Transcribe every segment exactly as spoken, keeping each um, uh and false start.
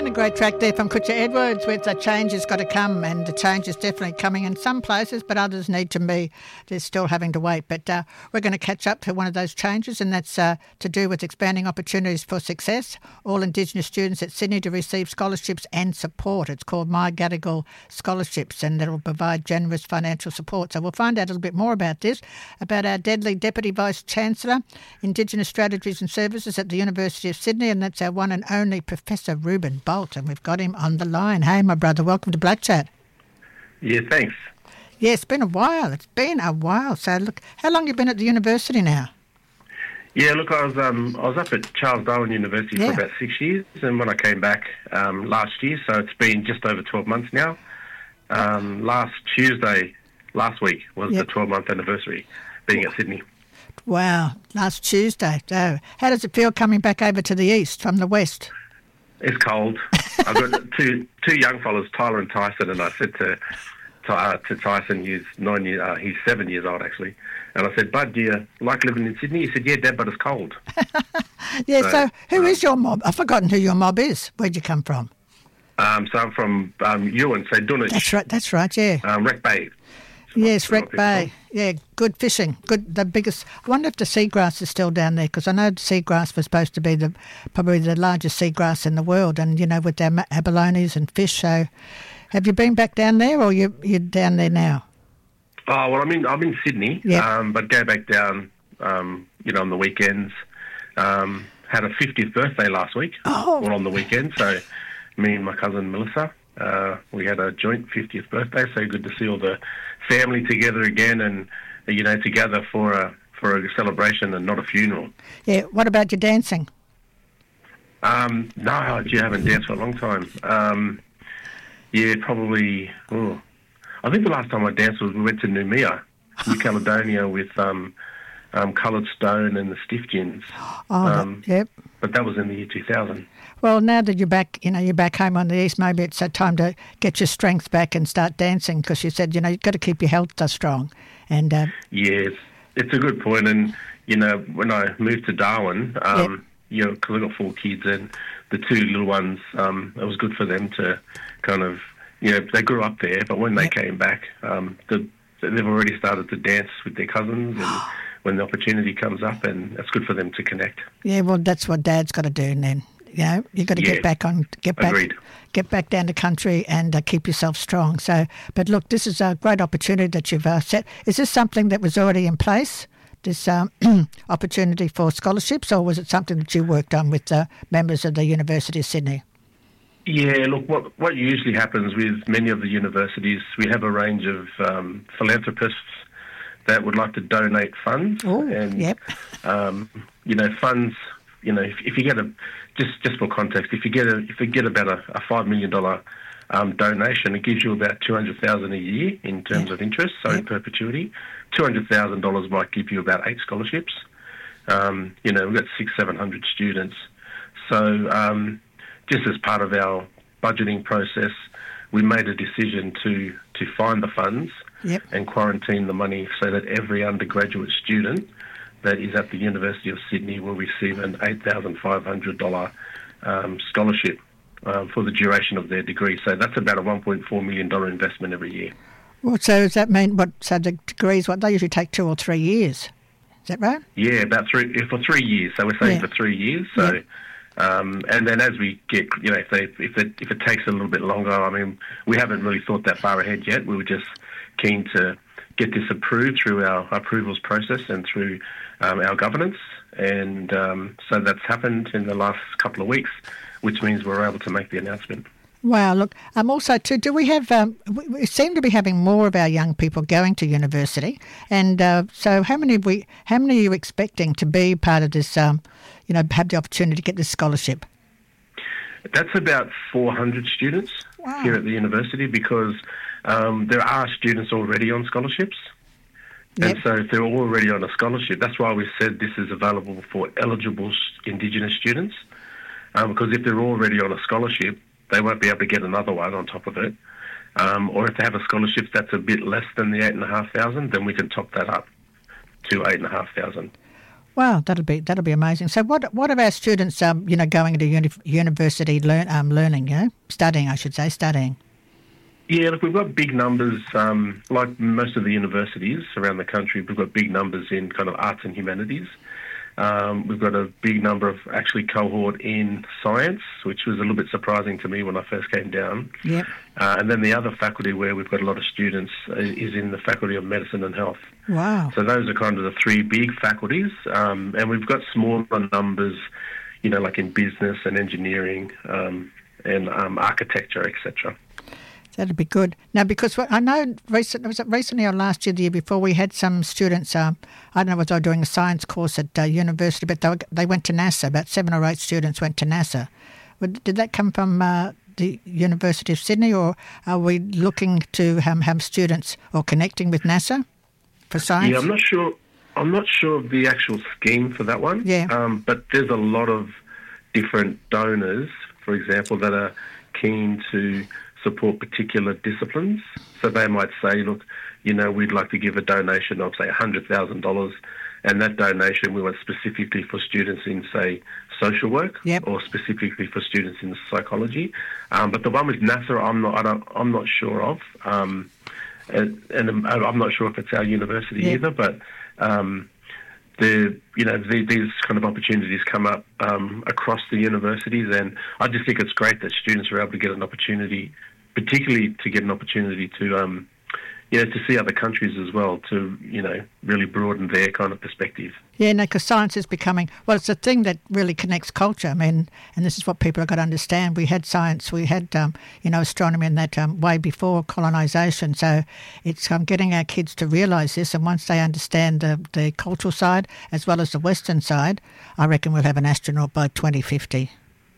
And a great track there from Kutcha Edwards with "The Change Has Got to Come," and the change is definitely coming in some places, but others need to be. They're still having to wait. But uh, we're going to catch up to one of those changes, and that's uh, to do with expanding opportunities for success. All Indigenous students at Sydney to receive scholarships and support. It's called My Gadigal Scholarships, and that will provide generous financial support. So we'll find out a little bit more about this, about our deadly Deputy Vice-Chancellor, Indigenous Strategies and Services at the University of Sydney, and that's our one and only Professor Ruben Bolt, and we've got him on the line. Hey, my brother, welcome to Black Chat. Yeah, thanks. Yeah, it's been a while. It's been a while. So, look, how long have you been at the university now? Yeah, look, I was um, I was up at Charles Darwin University Yeah. for about six years, and when I came back um, last year, so it's been just over twelve months now. Um, last Tuesday, last week, was Yep. the twelve-month anniversary being at Sydney. Wow, last Tuesday. So, how does it feel coming back over to the east from the west? It's cold. I've got two two young fellas, Tyler and Tyson, and I said to to, uh, to Tyson, he's nine years, uh, he's seven years old actually, and I said, "Bud, do you like living in Sydney?" He said, "Yeah, Dad, but it's cold." Yeah. So, So, who um, is your mob? I've forgotten who your mob is. Where'd you come from? Um, so I'm from um, Ewan, so Dunwich, That's right. That's right. Yeah. um, Wreck Bay. Yes, That's what Wreck people Bay. Yeah, good fishing. Good, the biggest. I wonder if the seagrass is still down there, because I know the seagrass was supposed to be the probably the largest seagrass in the world, and you know, with their ma- abalones and fish. So, have you been back down there, or you you're down there now? Oh, well, I'm in, I'm in Sydney, Yeah. um, but go back down, um, you know, on the weekends. Um, had a fiftieth birthday last week, Oh. well, on the weekend, so me and my cousin Melissa, uh, we had a joint fiftieth birthday, so good to see all the family together again and, you know, together for a, for a celebration and not a funeral. Yeah. What about your dancing? Um, no, I actually haven't danced for a long time. Um, yeah, probably, oh, I think the last time I danced was we went to Noumea, New Caledonia, with um, um, Coloured Stone and the Stiff Gins. Oh, that- Um, yep. But that was in the year two thousand. Well, now that you're back, you know, you're back home on the east, maybe it's a time to get your strength back and start dancing, because you said, you know, you've got to keep your health uh, strong. And uh, Yes, it's a good point. And, you know, when I moved to Darwin, um, you know, because I got four kids and the two little ones, um, it was good for them to kind of, you know, they grew up there, but when they Yep. came back, um, the, they've already started to dance with their cousins and when the opportunity comes up, and it's good for them to connect. yeah, well, that's what Dad's got to do. Then, you know, you've got to Yeah. get back on, get back, Agreed. get back down to country and uh, keep yourself strong. So, but look, this is a great opportunity that you've uh, set. Is this something that was already in place? This um, opportunity for scholarships, or was it something that you worked on with uh, members of the University of Sydney? Yeah, look, what what usually happens with many of the universities, we have a range of um, philanthropists that would like to donate funds. Oh, and, yep. um, you know, funds, you know, if, if you get a, just just for context, if you get a, if you get about a, a five million dollars um, donation, it gives you about two hundred thousand dollars a year in terms Yep. of interest, so Yep. in perpetuity. two hundred thousand dollars might give you about eight scholarships. Um, you know, we've got six, seven hundred students. So um, just as part of our budgeting process, we made a decision to, to find the funds Yep. and quarantine the money so that every undergraduate student that is at the University of Sydney will receive an eight thousand five hundred dollars um, scholarship uh, for the duration of their degree. So that's about a one point four million dollars investment every year. Well, so does that mean what? So the degrees, what they usually take two or three years. Is that right? Yeah, about three for three years. So we're saying Yeah. for three years. So, Yeah. um, and then as we get, you know, if they if it if it takes a little bit longer, I mean, we haven't really thought that far ahead yet. We were just keen to get this approved through our approvals process and through um, our governance, and um, so that's happened in the last couple of weeks, which means we're able to make the announcement. Wow, look, um, also too, do we have, um, we, we seem to be having more of our young people going to university, and uh, so how many we, how many are you expecting to be part of this, um, you know, have the opportunity to get this scholarship? That's about four hundred students Wow. here at the university, because um, there are students already on scholarships. Yep. And so if they're already on a scholarship, that's why we said this is available for eligible s- Indigenous students, um, because if they're already on a scholarship, they won't be able to get another one on top of it. Um, or if they have a scholarship that's a bit less than the eight and a half thousand, then we can top that up to eight and a half thousand. Wow, that'll be that'll be amazing. So, what what of our students, um, you know, going to uni- university learn um, learning, you know, studying, I should say, studying? Yeah, look, we've got big numbers, um, like most of the universities around the country. We've got big numbers in kind of arts and humanities. Um, we've got a big number of actually cohort in science, which was a little bit surprising to me when I first came down. Yep. Uh, and then the other faculty where we've got a lot of students is in the Faculty of Medicine and Health. Wow. So those are kind of the three big faculties. Um, and we've got smaller numbers, you know, like in business and engineering um, and um, architecture, et cetera. That'd be good. Now, because I know recent, was it recently or last year, the year before, we had some students, uh, I don't know whether they were doing a science course at uh, university, but they, were, they went to NASA. About seven or eight students went to NASA. Did that come from uh, the University of Sydney, or are we looking to um, have students or connecting with NASA for science? Yeah, I'm not sure. I'm not sure of the actual scheme for that one. Yeah. Um, but there's a lot of different donors, for example, that are keen to support particular disciplines. So they might say, look, you know, we'd like to give a donation of, say, one hundred thousand dollars, and that donation we want specifically for students in, say, social work, yep. or specifically for students in psychology. Um, but the one with NASA, I'm not, I don't, I'm not sure of, um, and, and I'm not sure if it's our university yep. either. But um, the, you know, the, these kind of opportunities come up um, across the universities, and I just think it's great that students are able to get an opportunity, particularly to get an opportunity to, um, you know, to see other countries as well, to, you know, really broaden their kind of perspective. Yeah, no, because science is becoming, well, it's a thing that really connects culture. I mean, and this is what people have got to understand. We had science, we had, um, you know, astronomy and that um, way before colonisation. So it's um, getting our kids to realise this. And once they understand the, the cultural side as well as the Western side, I reckon we'll have an astronaut by twenty fifty.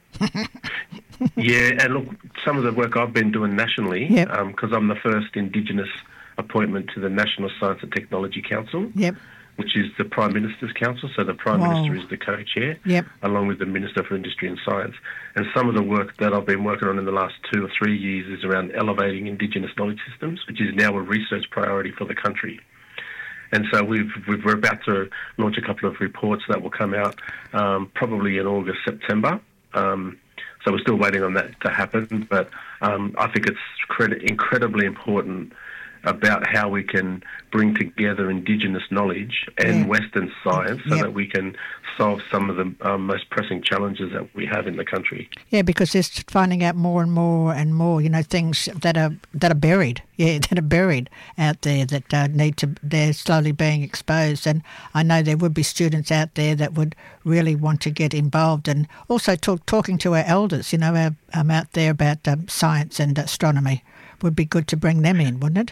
Yeah, and look, some of the work I've been doing nationally, because yep. um, I'm the first Indigenous appointment to the National Science and Technology Council, yep. which is the Prime Minister's Council. So the Prime Whoa. Minister is the co-chair, yep. along with the Minister for Industry and Science. And some of the work that I've been working on in the last two or three years is around elevating Indigenous knowledge systems, which is now a research priority for the country. And so we've, we've, we're about to launch a couple of reports that will come out um, probably in August, September. Um, so we're still waiting on that to happen. But um, I think it's cred- incredibly important about how we can bring together Indigenous knowledge and yeah. Western science so yep. that we can solve some of the um, most pressing challenges that we have in the country. Yeah, because there's finding out more and more and more, you know, things that are that are buried, yeah, that are buried out there that uh, need to, they're slowly being exposed. And I know there would be students out there that would really want to get involved, and also talk, talking to our elders, you know, our, um, out there about um, science and astronomy would be good to bring them in, wouldn't it?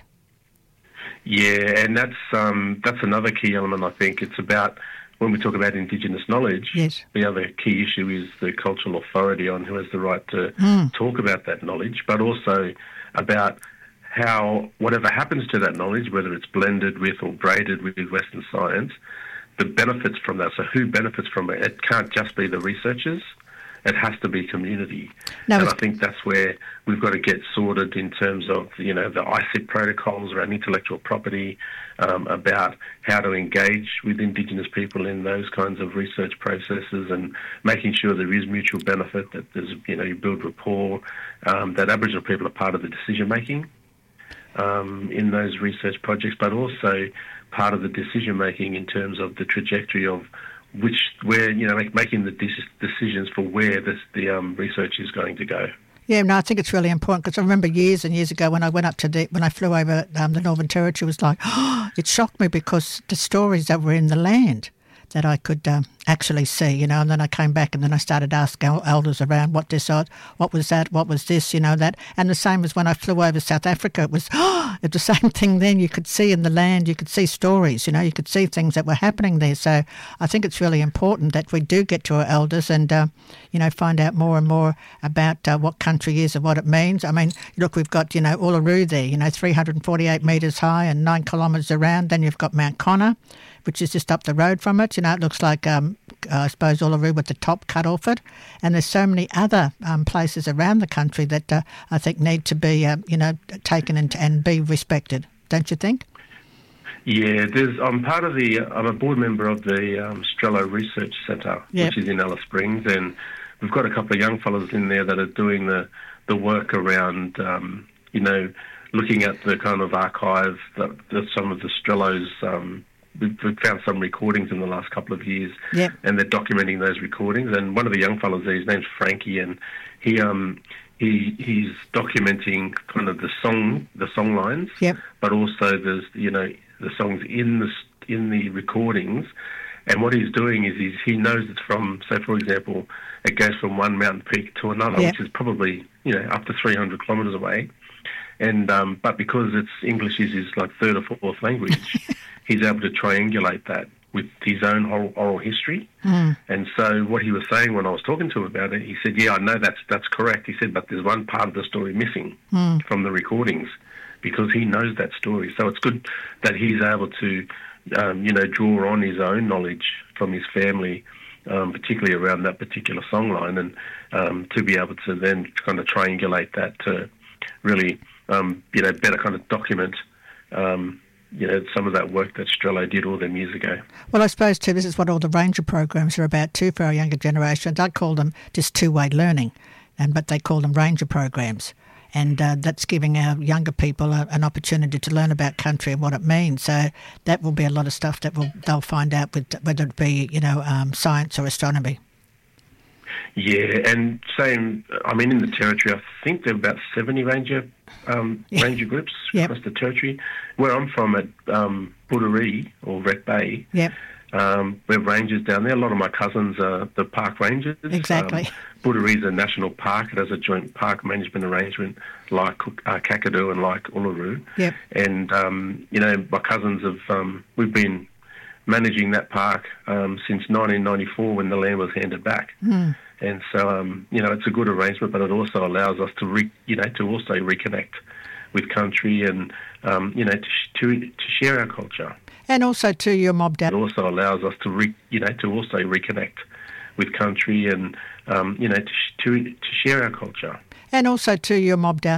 Yeah, and that's um, that's another key element, I think. It's about, when we talk about Indigenous knowledge, yes. the other key issue is the cultural authority on who has the right to mm. talk about that knowledge, but also about how whatever happens to that knowledge, whether it's blended with or braided with Western science, the benefits from that. So who benefits from it? It can't just be the researchers. It has to be community. No, and I think that's where we've got to get sorted in terms of, you know, the I C I P protocols around intellectual property, um, about how to engage with Indigenous people in those kinds of research processes, and making sure there is mutual benefit, that there's, you know, you build rapport, um, that Aboriginal people are part of the decision-making um, in those research projects, but also part of the decision-making in terms of the trajectory of which, where, you know, make, making the decisions for where this, the um, research is going to go. Yeah, no, I think it's really important, because I remember years and years ago when I went up to the, when I flew over um, the Northern Territory, it was like, oh, it shocked me, because the stories that were in the land that I could um, actually see, you know, and then I came back and then I started asking elders around what this, what was that, what was this, you know, that. And the same as when I flew over South Africa, it was, oh, it's the same thing then. You could see in the land, you could see stories, you know, you could see things that were happening there. So I think it's really important that we do get to our elders and, uh, you know, find out more and more about uh, what country is and what it means. I mean, look, we've got, you know, Uluru there, you know, three hundred forty-eight metres high and nine kilometres around. Then you've got Mount Connor, which is just up the road from it. You know, it looks like, um, uh, I suppose, Uluru with the top cut off it. And there's so many other um, places around the country that uh, I think need to be, uh, you know, taken and, and be respected. Don't you think? Yeah, there's. I'm part of the. I'm a board member of the um, Strello Research Centre, Yep. which is in Alice Springs, and we've got a couple of young fellows in there that are doing the the work around, um, you know, looking at the kind of archive that, that some of the Strellos. Um, we've, we've found some recordings in the last couple of years, Yep. and they're documenting those recordings. And one of the young fellows there, his name's Frankie, and he um he he's documenting kind of the song the song lines, Yep. but also there's you know the songs in the in the recordings. And what he's doing is he's, he knows it's from, so for example, it goes from one mountain peak to another, Yep. which is probably, you know, up to three hundred kilometres away. And um, but because it's English is his like third or fourth language, he's able to triangulate that with his own oral, oral history. Mm. And so what he was saying when I was talking to him about it, he said, yeah, I know that's that's correct. He said, but there's one part of the story missing Mm. from the recordings because he knows that story. So it's good that he's able to Um, you know, draw on his own knowledge from his family, um, particularly around that particular songline, and um, to be able to then kind of triangulate that to really, um, you know, better kind of document, um, you know, some of that work that Strello did all them years ago. Well, I suppose, too, this is what all the ranger programs are about, too, for our younger generation. I call them just two-way learning, and but they call them ranger programs. And uh, that's giving our younger people a, an opportunity to learn about country and what it means. So that will be a lot of stuff that will they'll find out, with, whether it be, you know, um, science or astronomy. Yeah, and same, I mean, in the Territory, I think there are about seventy ranger um, Yeah. ranger groups Yep. across the Territory. Where I'm from at um, Booderee, or Ret Bay, Yep, Um, we have rangers down there. A lot of my cousins are the park rangers. exactly. Um, Booderee is a national park. It has a joint park management arrangement like uh, Kakadu and like Uluru. Yep. And, um, you know, my cousins have, um, we've been managing that park um, since nineteen ninety-four when the land was handed back. Mm. And so, um, you know, it's a good arrangement, but it also allows us to, re- you know, to also reconnect with country and, um, you know, to, sh- to to share our culture. And also, too, you're mobbed out. It also allows us to, re, you know, to also reconnect with country and, um, you know, to, sh- to to share our culture. And also, too, you're mobbed down.